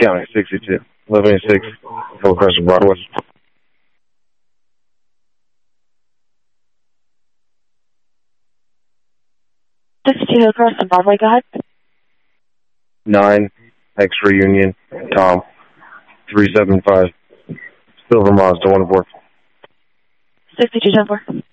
County, 62, 1186, Hillcrest and Broadway. 62 Hillcrest and Broadway, go ahead. 9, X-Ray Union, Tom, 375, Silver Mazda 1 4. 62 10-4.